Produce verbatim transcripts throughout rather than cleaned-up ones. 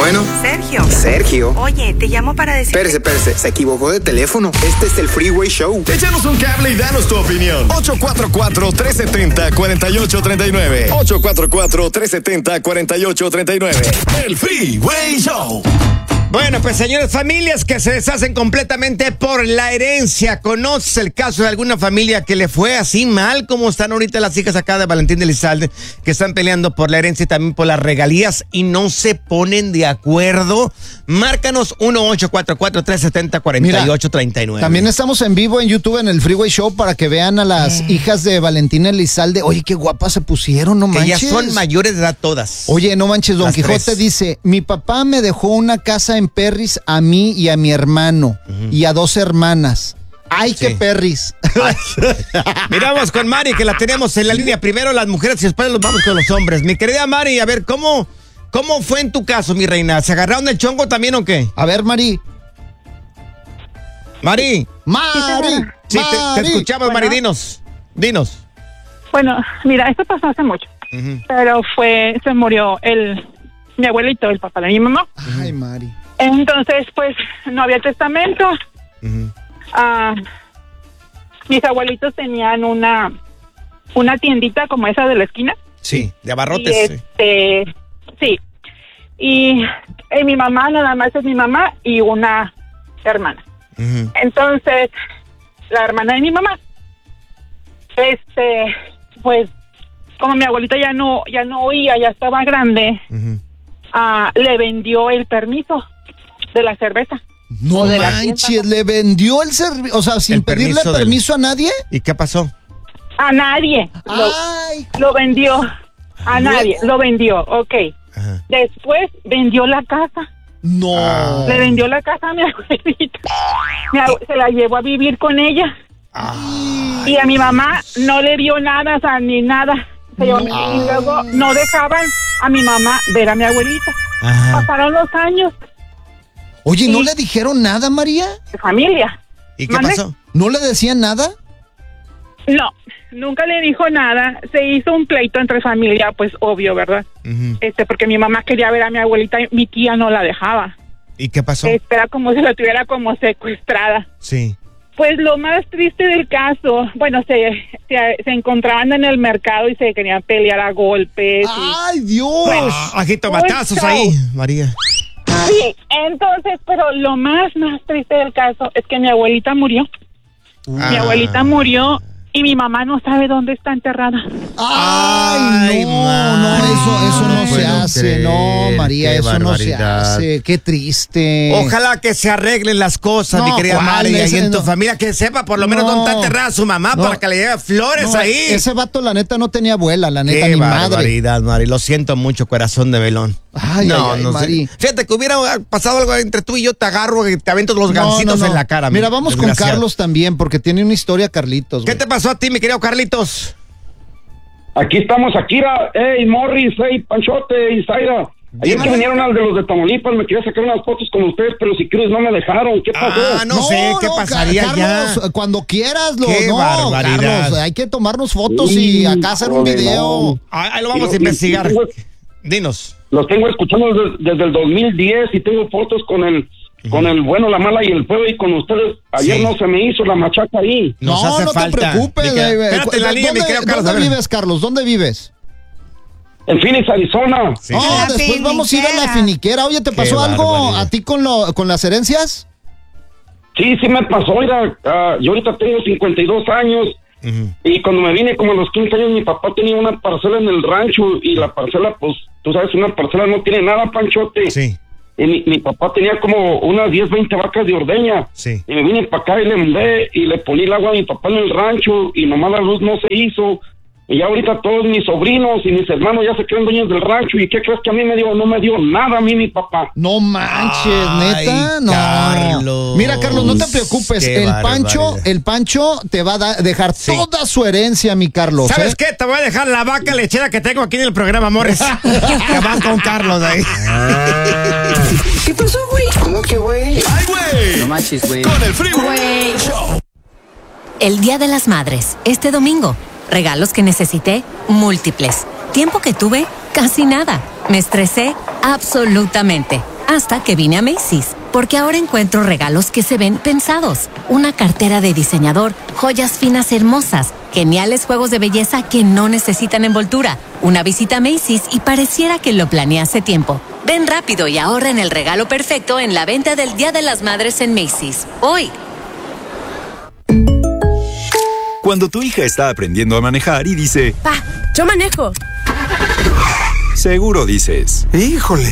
Bueno. Sergio. Sergio. Oye, te llamo para decir... Espérese, espérese, se equivocó de teléfono. Este es el Freeway Show. Échanos un cable y danos tu opinión. ocho cuatro cuatro, tres siete cero, cuatro ocho tres nueve. ocho cuatro cuatro, tres siete cero, cuatro ocho tres nueve. El Freeway Show. Bueno, pues señores, familias que se deshacen completamente por la herencia. ¿Conoces el caso de alguna familia que le fue así mal como están ahorita las hijas acá de Valentín Elizalde, que están peleando por la herencia y también por las regalías y no se ponen de acuerdo? Márcanos uno ocho cuatro cuatro, tres siete cero, cuatro ocho tres nueve. También estamos en vivo en YouTube en el Freeway Show para que vean a las mm. hijas de Valentín Elizalde. Oye, qué guapas se pusieron, no que manches. Que ya son mayores de edad todas. Oye, no manches, Don las Quijote tres. Dice, mi papá me dejó una casa en Perris a mí y a mi hermano uh-huh. y a dos hermanas. ¡Ay, sí. qué Perris! Miramos con Mari, que la tenemos en la línea. Primero las mujeres y después los vamos con los hombres. Mi querida Mari, a ver, ¿cómo, cómo fue en tu caso, mi reina? ¿Se agarraron el chongo también o qué? A ver, Mari. Mari. Mari. Sí, te, te escuchamos, bueno. Mari, dinos. Dinos. Bueno, mira, esto pasó hace mucho. Uh-huh. Pero fue, se murió el... mi abuelito, el papá de mi mamá. Ay, Mari. Entonces, pues, no había testamento. Uh-huh. Uh, mis abuelitos tenían una una tiendita como esa de la esquina. Sí, de abarrotes. Y este, sí. sí. Y, y mi mamá, nada más es mi mamá y una hermana. Uh-huh. Entonces, la hermana de mi mamá, este, pues, como mi abuelita ya no, ya no oía, ya estaba grande, uh-huh. uh, le vendió el permiso de la cerveza. No de manches, le vendió el servicio, o sea, sin el pedirle permiso, permiso del... a nadie. ¿Y qué pasó? A nadie. Ay. Lo, lo vendió. A ¿Luego? nadie. Lo vendió, ok. Ajá. Después vendió la casa. No. Le vendió la casa a mi abuelita. Mi abue- se la llevó a vivir con ella. Ay. Y a mi mamá no le dio nada, o sea, ni nada. No. Y luego no dejaban a mi mamá ver a mi abuelita. Ajá. Pasaron los años. Oye, ¿no le dijeron nada, María? De familia. ¿Y qué ¿Mande? pasó? ¿No le decían nada? No, nunca le dijo nada. Se hizo un pleito entre familia, pues obvio, ¿verdad? Uh-huh. Este, porque mi mamá quería ver a mi abuelita y mi tía no la dejaba. ¿Y qué pasó? Este, era como si la tuviera como secuestrada. Sí. Pues lo más triste del caso, bueno, se, se, se encontraban en el mercado y se querían pelear a golpes. ¡Ay, y, Dios! Pues, ajito matazos ahí, María. Sí, entonces, pero lo más, más triste del caso es que mi abuelita murió. Ah. Mi abuelita murió y mi mamá no sabe dónde está enterrada. Ay, no, Ay, no, eso, eso no, no se hace, creer. no, María, Qué eso barbaridad. no se hace. Qué triste. Ojalá que se arreglen las cosas, no, mi querida María, y en tu no. familia, que sepa por lo menos no. dónde está enterrada su mamá no. para que le lleve flores no, ahí. Ese vato, la neta, no tenía abuela, la neta, Qué ni barbaridad, madre. Mari, lo siento mucho, corazón de velón. Ay, no, ay, ay, no Mari. sé. Fíjate que hubiera pasado algo entre tú y yo, te agarro y te avento los gancitos no, no, no. en la cara. Mira, vamos con Carlos también, porque tiene una historia, Carlitos. ¿Qué güey. te pasó a ti, mi querido Carlitos? Aquí estamos, Akira, hey, Morris, hey, Panchote y Zaira. Ayer que vinieron al de los de Tamaulipas, me quería sacar unas fotos con ustedes, pero si Cruz no me dejaron. ¿Qué pasó? Ah, no, no sé, ¿qué no, pasaría Carlos, ya? Cuando quieras, lo, Qué no, barbaridad. Carlos, hay que tomarnos fotos sí, y acá hacer un video. No. Ahí lo vamos y, a investigar. Tengo, Dinos. Los tengo escuchando desde, desde el dos mil diez y tengo fotos con el... Uh-huh. Con el bueno, la mala y el feo y con ustedes. Ayer sí. no se me hizo la machaca ahí. Nos no, no falta. te preocupes. Que, espérate la línea, mi querido Carlos. ¿Dónde vives, Carlos? ¿Dónde vives? En Phoenix, Arizona. Sí. Oh, después finiquera. vamos a ir a la finiquera. Oye, ¿te pasó Qué algo barbaridad. a ti con lo, con las herencias? Sí, sí me pasó. Mira, uh, yo ahorita tengo cincuenta y dos años. Uh-huh. Y cuando me vine como a los quince años, mi papá tenía una parcela en el rancho. Y la parcela, pues, tú sabes, una parcela no tiene nada, Panchote. Sí. Y mi, mi papá tenía como unas diez, veinte vacas de ordeña. Sí. Y me vine para acá y le mandé y le poní el agua a mi papá en el rancho y nomás la luz no se hizo. Y ya ahorita todos mis sobrinos y mis hermanos ya se creen dueños del rancho. ¿Y qué crees que a mí me dio? No me dio nada a mí mi papá. No manches, Ay, neta, no. Carlos, Mira, Carlos, no te preocupes. El barbaridad. Pancho, el Pancho te va a da- dejar sí. toda su herencia, mi Carlos. ¿Sabes ¿eh? qué? Te voy a dejar la vaca lechera que tengo aquí en el programa, amores. Que van con Carlos ahí. ¿Qué pasó, güey? ¿Cómo que, güey? ¡Ay, güey! No manches, güey. Con el Freeway Show. El Día de las Madres, este domingo. Regalos que necesité, múltiples. Tiempo que tuve, casi nada. Me estresé, absolutamente. Hasta que vine a Macy's, porque ahora encuentro regalos que se ven pensados. Una cartera de diseñador, joyas finas hermosas, geniales juegos de belleza que no necesitan envoltura, una visita a Macy's y pareciera que lo planeé hace tiempo. Ven rápido y ahorra en el regalo perfecto en la venta del Día de las Madres en Macy's. Hoy. Cuando tu hija está aprendiendo a manejar y dice... Pa, yo manejo. Seguro dices... Híjole,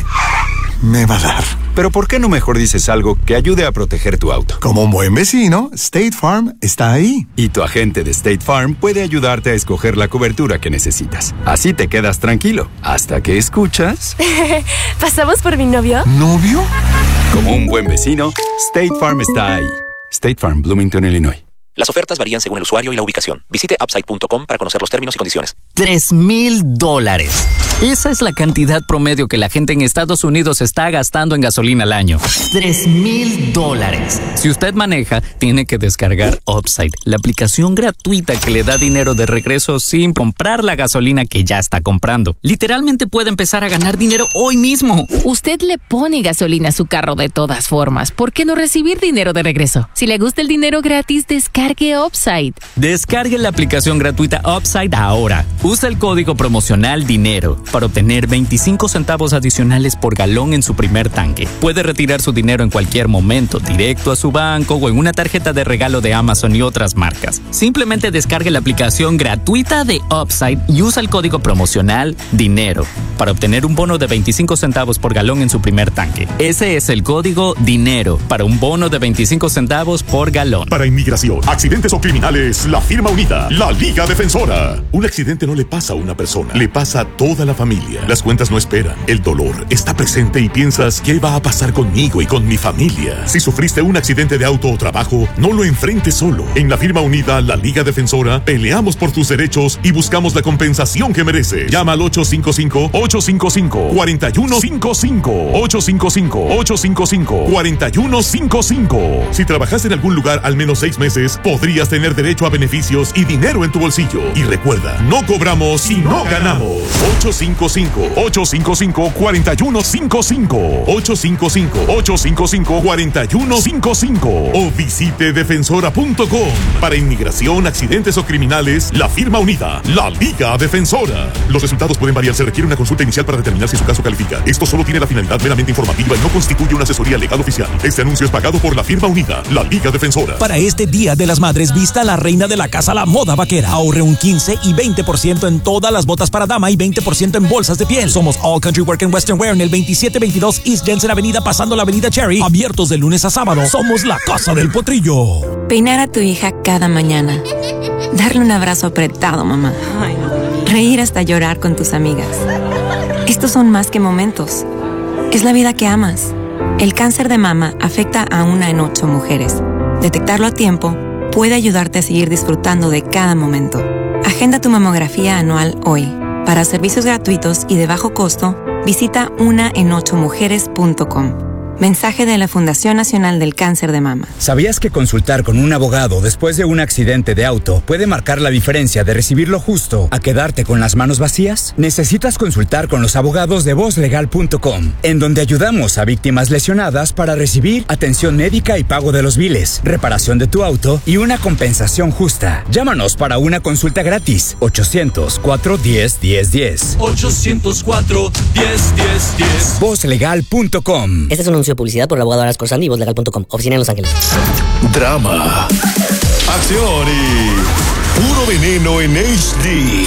me va a dar. Pero ¿por qué no mejor dices algo que ayude a proteger tu auto? Como un buen vecino, State Farm está ahí. Y tu agente de State Farm puede ayudarte a escoger la cobertura que necesitas. Así te quedas tranquilo, hasta que escuchas... ¿Pasamos por mi novio? ¿Novio? Como un buen vecino, State Farm está ahí. State Farm, Bloomington, Illinois. Las ofertas varían según el usuario y la ubicación. Visite upside punto com para conocer los términos y condiciones. Tres mil dólares. Esa es la cantidad promedio que la gente en Estados Unidos está gastando en gasolina al año. Tres mil dólares. Si usted maneja, tiene que descargar Upside, la aplicación gratuita que le da dinero de regreso sin comprar la gasolina que ya está comprando. Literalmente puede empezar a ganar dinero hoy mismo. Usted le pone gasolina a su carro de todas formas. ¿Por qué no recibir dinero de regreso? Si le gusta el dinero gratis, descargue Upside. Descargue la aplicación gratuita Upside ahora. Usa el código promocional DINERO para obtener veinticinco centavos adicionales por galón en su primer tanque. Puede retirar su dinero en cualquier momento, directo a su banco o en una tarjeta de regalo de Amazon y otras marcas. Simplemente descargue la aplicación gratuita de Upside y usa el código promocional DINERO para obtener un bono de veinticinco centavos por galón en su primer tanque. Ese es el código DINERO para un bono de veinticinco centavos por galón. Para inmigración, accidentes o criminales, la firma unida, la Liga Defensora. Un accidente no le pasa a una persona, le pasa a toda la familia. Las cuentas no esperan, el dolor está presente y piensas, ¿qué va a pasar conmigo y con mi familia? Si sufriste un accidente de auto o trabajo, no lo enfrentes solo. En la firma unida, la Liga Defensora, peleamos por tus derechos y buscamos la compensación que mereces. Llama al ocho cinco cinco, ocho cinco cinco, cuatro uno cinco cinco, ocho cinco cinco, ocho cinco cinco, cuatro uno cinco cinco. Si trabajas en algún lugar al menos seis meses, podrías tener derecho a beneficios y dinero en tu bolsillo. Y recuerda, no cobramos si no ganamos. ocho cinco cinco, ocho cinco cinco, cuatro uno cinco cinco, ocho cinco cinco, ocho cinco cinco, cuatro uno cinco cinco o visite defensora punto com. Para inmigración, accidentes o criminales, la firma unida, la Liga Defensora. Los resultados pueden variar, se requiere una consulta inicial para determinar si su caso califica. Esto solo tiene la finalidad meramente informativa y no constituye una asesoría legal oficial. Este anuncio es pagado por la firma unida, la Liga Defensora. Para este Día de las Madres, vista a la reina de la casa, la moda vaquera. Ahorre un quince y veinte por ciento en todas las botas para dama y veinte por ciento en bolsas de piel. Somos All Country Work and Western Wear en el veintisiete veintidós East Jensen Avenida, pasando la avenida Cherry. Abiertos de lunes a sábado. Somos la Casa del Potrillo. Peinar a tu hija cada mañana. Darle un abrazo apretado, mamá. Reír hasta llorar con tus amigas. Estos son más que momentos. Es la vida que amas. El cáncer de mama afecta a una en ocho mujeres. Detectarlo a tiempo puede ayudarte a seguir disfrutando de cada momento. Agenda tu mamografía anual hoy. Para servicios gratuitos y de bajo costo, visita una en ocho mujeres punto com. Mensaje de la Fundación Nacional del Cáncer de Mama. ¿Sabías que consultar con un abogado después de un accidente de auto puede marcar la diferencia de recibir lo justo a quedarte con las manos vacías? Necesitas consultar con los abogados de voz legal punto com, en donde ayudamos a víctimas lesionadas para recibir atención médica y pago de los biles, reparación de tu auto y una compensación justa. Llámanos para una consulta gratis. ochocientos, cuatro diez, diez diez. ochocientos cuatro, diez diez diez. voz legal punto com. Este es un anuncio de publicidad por el abogado Aras Corsandi y voz legal punto com. Oficina en Los Ángeles. Drama, acción y puro veneno en H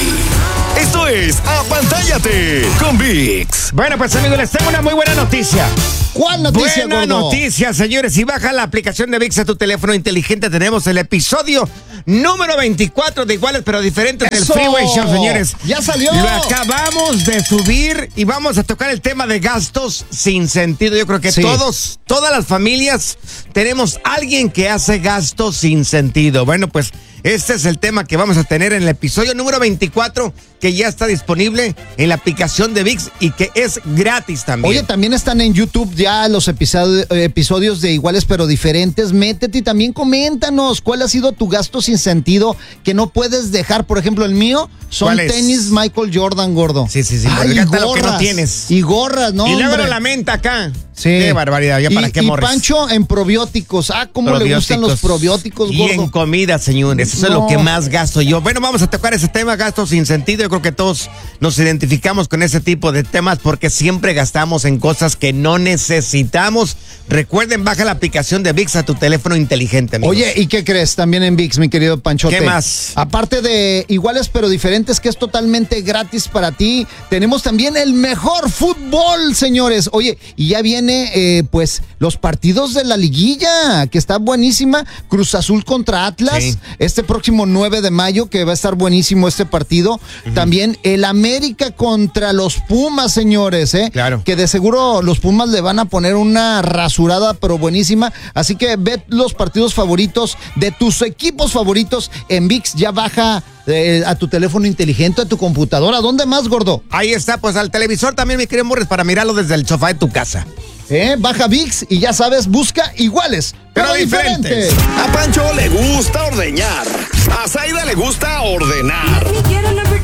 D. Esto es Apantállate con ViX. Bueno, pues amigos, les tengo una muy buena noticia. ¿Cuál noticia, Buena gordo? noticia, señores. Si baja la aplicación de ViX a tu teléfono inteligente, tenemos el episodio número veinticuatro de Iguales pero Diferentes del ¡Eso! Freeway Show, señores. ¡Ya salió! Lo acabamos de subir y vamos a tocar el tema de gastos sin sentido. Yo creo que Sí. todos, todas las familias tenemos alguien que hace gastos sin sentido. Bueno, pues este es el tema que vamos a tener en el episodio número veinticuatro que ya está disponible en la aplicación de ViX y que es gratis también. Oye, también están en YouTube ya los episodios, episodios de Iguales pero Diferentes. Métete y también coméntanos cuál ha sido tu gasto sin sentido que no puedes dejar. Por ejemplo, el mío son tenis Michael Jordan, gordo. Sí, sí, sí. Ay, y gorras. Lo que no tienes. Y gorras, ¿no? Y luego hombre. la menta acá. Sí. Qué barbaridad, ya y, para qué y morres. Pancho en probióticos. Ah, cómo le gustan los probióticos, y gordo. Y en comida, señores. Eso no. es lo que más gasto yo. Bueno, vamos a tocar ese tema, gastos sin sentido. Yo creo que todos nos identificamos con ese tipo de temas porque siempre gastamos en cosas que no necesitamos. Recuerden, baja la aplicación de ViX a tu teléfono inteligente, amigos. Oye, ¿y qué crees? También en ViX, mi querido Panchote. ¿Qué más? Aparte de Iguales pero Diferentes, que es totalmente gratis para ti, tenemos también el mejor fútbol, señores. Oye, y ya viene, eh, pues, los partidos de la liguilla, que está buenísima. Cruz Azul contra Atlas, sí. Este próximo nueve de mayo, que va a estar buenísimo este partido. Uh-huh. También el América contra los Pumas, señores, ¿eh? Claro. Que de seguro los Pumas le van a poner una rasurada, pero buenísima. Así que ve los partidos favoritos de tus equipos favoritos en ViX. Ya baja eh, a tu teléfono inteligente, a tu computadora. ¿Dónde más, gordo? Ahí está, pues al televisor también, mi querido Morris, para mirarlo desde el sofá de tu casa. Eh, baja ViX y ya sabes, busca Iguales pero, pero diferentes. diferentes. A Pancho le gusta ordeñar. A Zaida le gusta ordenar.